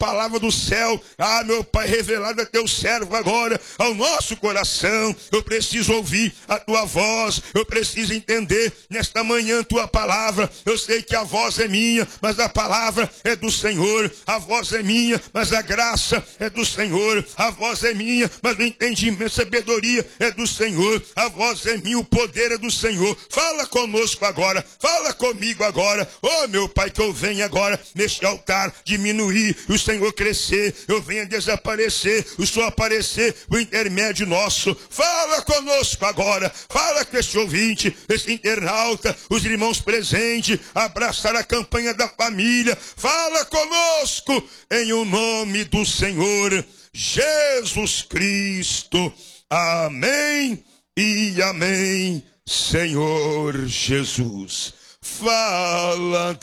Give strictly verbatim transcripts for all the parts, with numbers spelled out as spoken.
palavra do céu, ah, meu Pai, revelada a teu servo agora, ao nosso coração. Eu preciso ouvir a tua voz, eu preciso entender nesta manhã tua palavra. Eu sei que a voz é minha, mas a palavra é do Senhor. A voz é minha, mas a graça é do Senhor. A voz é minha, mas o entendimento, a sabedoria é do Senhor. A voz é minha, o poder é do Senhor. Fala conosco agora, fala comigo agora. Oh, meu Pai, que eu venha agora neste altar diminuir, o Senhor crescer, eu venha desaparecer, o Senhor aparecer, o intermédio nosso. Fala conosco agora, fala com este ouvinte, esse internauta, os irmãos presentes, abraçar a campanha da família. Fala conosco em o nome do Senhor Jesus Cristo. Amém e amém, Senhor Jesus. Fala,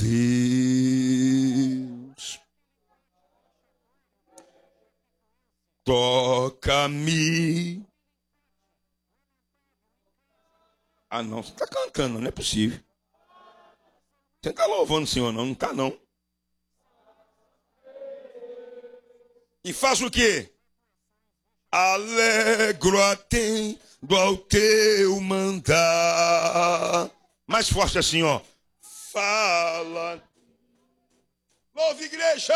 Deus. Toca-me. Ah, não, você está cantando, não é possível. Você não está louvando o Senhor, não, não está, não. E faz o quê? Alegro atendo ao teu mandar. Mais forte assim, ó. Fala. Louve, igreja.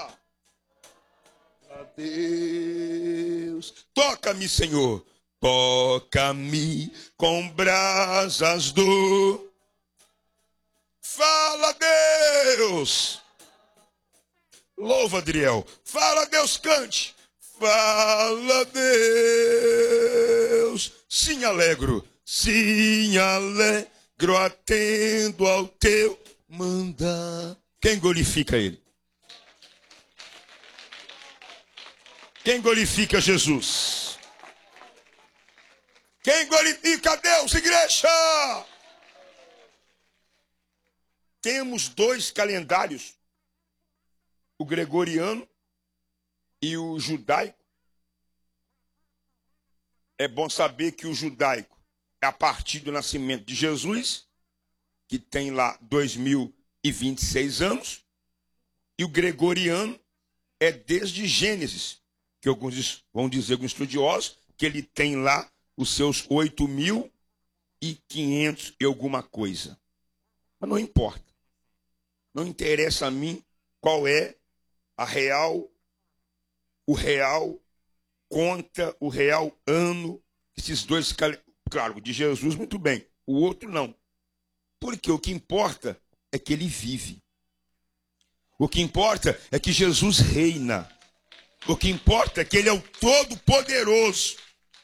A Deus. Toca-me, Senhor. Toca-me com brasas do. Fala, Deus. Louva, Adriel. Fala, Deus, cante. Fala, Deus. Sim, alegro. Sim, alegro. Atendo ao teu mandar. Quem glorifica ele? Quem glorifica Jesus? Quem glorifica Deus, igreja? Temos dois calendários, o gregoriano e o judaico. É bom saber que o judaico a partir do nascimento de Jesus, que tem lá dois mil e vinte e seis anos, e o gregoriano é desde Gênesis, que alguns vão dizer, alguns estudiosos, que ele tem lá os seus oito mil e quinhentos e alguma coisa. Mas não importa. Não interessa a mim qual é a real, o real conta, o real ano, esses dois calendários. Claro, de Jesus, muito bem. O outro, não. Porque o que importa é que ele vive. O que importa é que Jesus reina. O que importa é que ele é o Todo-Poderoso.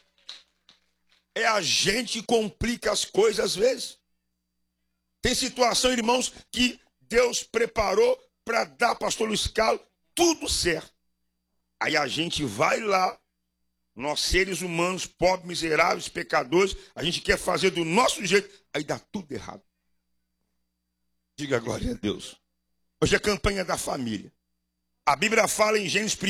É a gente que complica as coisas às vezes. Tem situação, irmãos, que Deus preparou para dar, pastor Luiz Carlos, tudo certo. Aí a gente vai lá, nós seres humanos, pobres, miseráveis, pecadores, a gente quer fazer do nosso jeito, aí dá tudo errado. Diga glória a Deus. Hoje é a campanha da família. A Bíblia fala em Gênesis